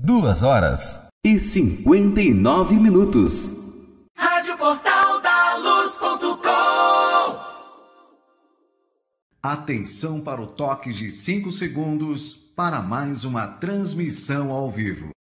2h59. Rádio Portal da Luz.com. Atenção para o toque de 5 segundos para mais uma transmissão ao vivo.